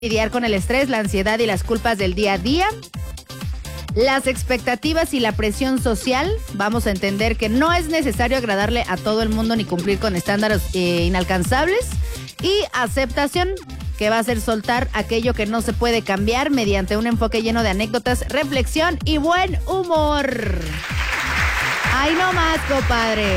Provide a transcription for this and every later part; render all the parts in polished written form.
lidiar con el estrés, la ansiedad y las culpas del día a día. Las expectativas y la presión social. Vamos a entender que no es necesario agradarle a todo el mundo ni cumplir con estándares inalcanzables. Y aceptación, que va a ser soltar aquello que no se puede cambiar mediante un enfoque lleno de anécdotas, reflexión y buen humor. ¡Ay, no más, compadre!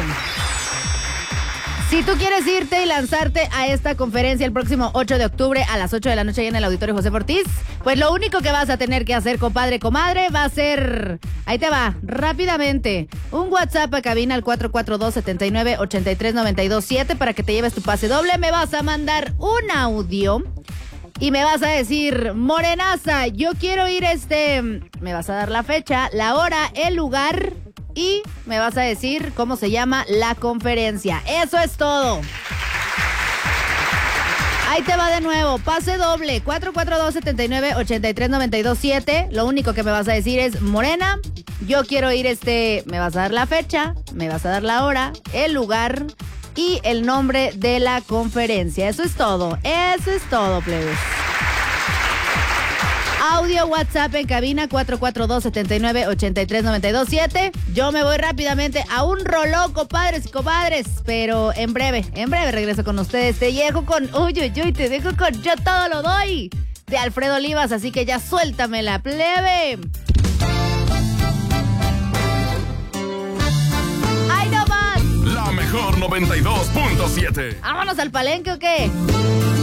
Si tú quieres irte y lanzarte a esta conferencia el próximo 8 de octubre a las 8 de la noche allá en el Auditorio José Ortiz, pues lo único que vas a tener que hacer, compadre, comadre, va a ser... Ahí te va, rápidamente. Un WhatsApp a cabina al 442-79-83-92-7 para que te lleves tu pase doble. Me vas a mandar un audio y me vas a decir, Morenaza, yo quiero ir Me vas a dar la fecha, la hora, el lugar... Y me vas a decir cómo se llama la conferencia. Eso es todo. Ahí te va de nuevo. Pase doble. 442-79-83-92-7. Lo único que me vas a decir es, Morena, yo quiero ir me vas a dar la fecha, me vas a dar la hora, el lugar y el nombre de la conferencia. Eso es todo. Eso es todo, plebes. Audio WhatsApp en cabina 442-79-83-92-7. Yo me voy rápidamente a un rolón, compadres y comadres, pero en breve regreso con ustedes. Te dejo con, te dejo con Yo Todo Lo Doy de Alfredo Olivas, así que ya suéltame la plebe. ¡Ay, no más! La mejor 92.7. ¿Vámonos al palenque o qué?